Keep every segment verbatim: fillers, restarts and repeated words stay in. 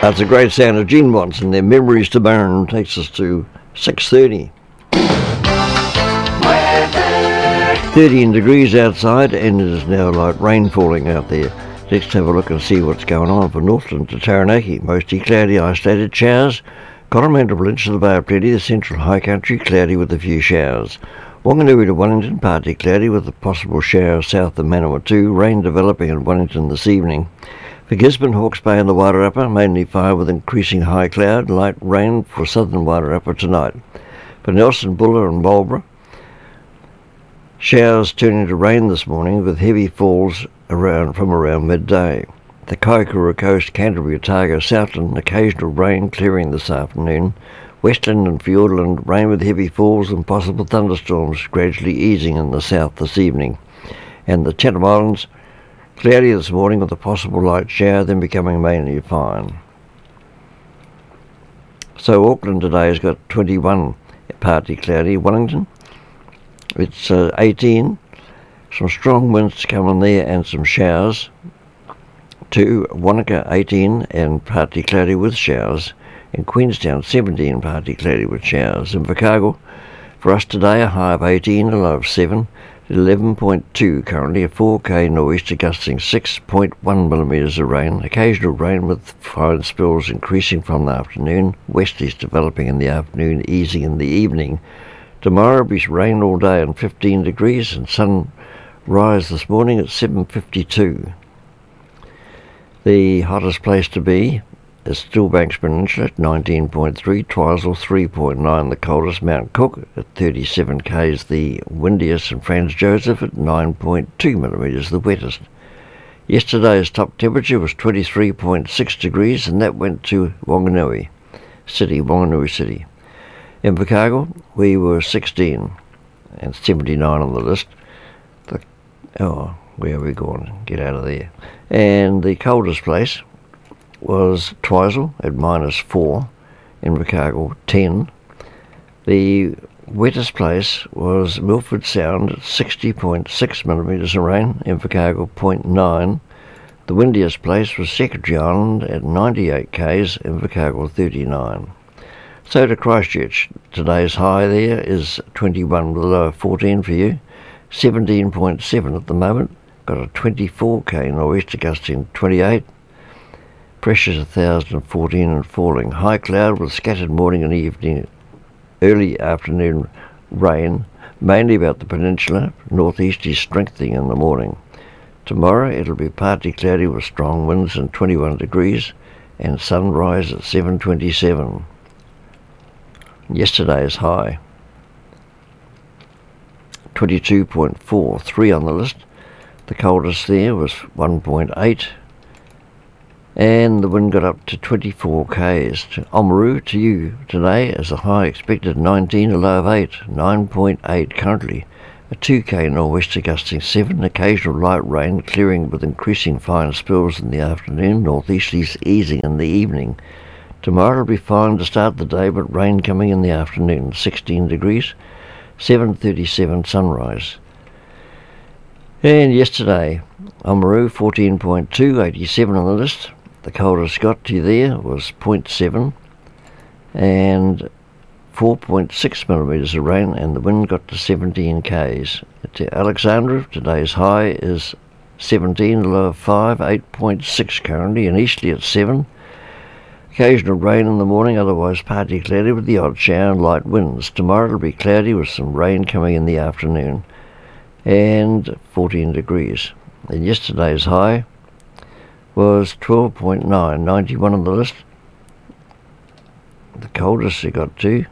That's a great sound of Gene Watson. Their Memories to Burn takes us to six thirty. thirteen degrees outside, and it is now like rain falling out there. Let's have a look and see what's going on for Northland to Taranaki. Mostly cloudy, isolated showers. Coromandel Lynch to the Bay of Plenty, the central high country, cloudy with a few showers. Wanganui to Wellington, partly cloudy with a possible shower south of Manawatu. Rain developing in Wellington this evening. For Gisborne, Hawke's Bay and the Wairarapa, mainly fire with increasing high cloud, light rain for southern Wairarapa tonight. For Nelson, Buller and Marlborough, showers turning to rain this morning with heavy falls around from around midday. The Kaikoura Coast, Canterbury, Otago, Southland, occasional rain clearing this afternoon. Westland and Fiordland, rain with heavy falls and possible thunderstorms gradually easing in the south this evening. And the Chatham Islands, cloudy this morning with a possible light shower, then becoming mainly fine. So Auckland today has got twenty-one, partly cloudy. Wellington, it's uh, eighteen. Some strong winds coming there and some showers. To Wanaka, eighteen and partly cloudy with showers. In Queenstown, seventeen, partly cloudy with showers. In Chicago, for us today, a high of eighteen, a low of seven. eleven point two currently, a four K nor'easter gusting six point one millimetres of rain. Occasional rain with fine spills increasing from the afternoon. Westerlies developing in the afternoon, easing in the evening. Tomorrow will be rain all day and fifteen degrees, and sunrise this morning at seven fifty-two. The hottest place to be is Stillbanks Peninsula at nineteen point three, Twizel three point nine, the coldest, Mount Cook at thirty-seven Ks, the windiest, and Franz Joseph at nine point two millimetres, the wettest. Yesterday's top temperature was twenty-three point six degrees, and that went to Wanganui City, Wanganui City. In Chicago, we were sixteen, and seventy-nine on the list. The, oh, where are we going? Get out of there. And the coldest place was Twizel at minus four, in Chicago ten. The wettest place was Milford Sound at sixty point six millimetres of rain, in Chicago zero point nine. The windiest place was Secretary Island at ninety-eight Ks, in Chicago thirty-nine. So to Christchurch, today's high there is twenty-one with a low of fourteen for you, seventeen point seven at the moment, got a twenty-four K nor'easter gusting twenty-eight. Pressure's one thousand fourteen and falling. High cloud with scattered morning and evening, early afternoon rain, mainly about the peninsula. Northeasterly strengthening in the morning. Tomorrow it'll be partly cloudy with strong winds and twenty-one degrees, and sunrise at seven twenty-seven. Yesterday's high, twenty-two point four, three on the list. The coldest there was one point eight. And the wind got up to twenty-four Ks. To Oamaru, to you today, as a high expected nineteen, a low of eight, nine point eight currently. A two K nor'wester gusting seven, occasional light rain clearing with increasing fine spills in the afternoon, northeasterlies easing in the evening. Tomorrow will be fine to start the day, but rain coming in the afternoon, sixteen degrees, seven thirty-seven sunrise. And yesterday, Oamaru, fourteen point two, eighty-seven on the list. The coldest got to there was zero point seven, and four point six millimetres of rain, and the wind got to seventeen Ks. To Alexandra, today's high is seventeen, low of five, eight point six currently, and easterly at seven. Occasional rain in the morning, otherwise partly cloudy with the odd shower and light winds. Tomorrow it'll be cloudy with some rain coming in the afternoon, and fourteen degrees. And yesterday's high was twelve point nine, ninety-one on the list. The coldest it got to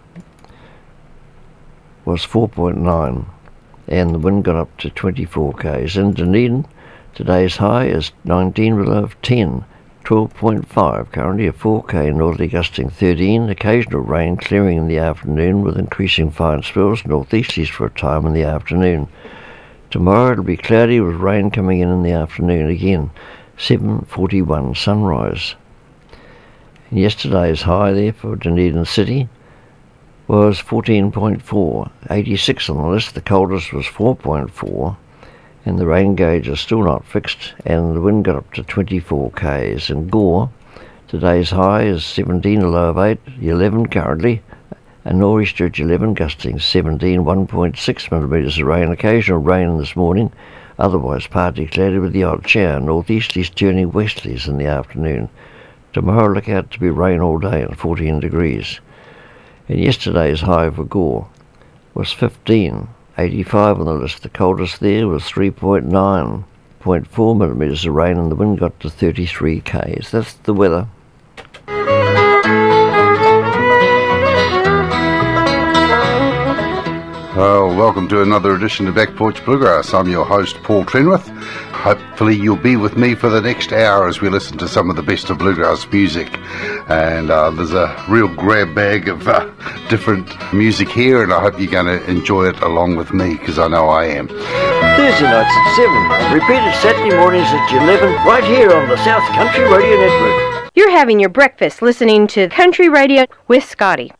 was four point nine, and the wind got up to twenty-four Ks. In Dunedin, today's high is nineteen with a low of ten, twelve point five currently, a four K northerly gusting thirteen, occasional rain clearing in the afternoon with increasing fine spills, northeasterlies for a time in the afternoon. Tomorrow it'll be cloudy with rain coming in in the afternoon again, seven forty-one sunrise. And yesterday's high there for Dunedin City was fourteen point four, eighty-six on the list. The coldest was four point four, and the rain gauge is still not fixed, and the wind got up to twenty-four Ks. In Gore, Today's high is seventeen, a low of eight, eleven currently, and Norwich Stretch eleven, gusting seventeen, one point six millimetres of rain. Occasional rain this morning, otherwise partly cloudy with the odd shower. Northeasterlies turning westerlies in the afternoon. Tomorrow look out to be rain all day and fourteen degrees. And yesterday's high for Gore was fifteen, eighty-five on the list. The coldest there was three point nine, zero point four millimetres of rain, and the wind got to thirty-three k's. That's the weather. Well, welcome to another edition of Back Porch Bluegrass. I'm your host, Paul Trenwith. Hopefully you'll be with me for the next hour as we listen to some of the best of bluegrass music. And uh, there's a real grab bag of uh, different music here, and I hope you're going to enjoy it along with me, because I know I am. Thursday nights at seven, repeated Saturday mornings at eleven, right here on the South Country Radio Network. You're having your breakfast listening to Country Radio with Scotty.